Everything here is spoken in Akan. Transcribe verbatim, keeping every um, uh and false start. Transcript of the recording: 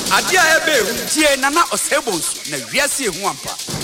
Adia ebe tie nana osebo nso na wiase ehu ampa.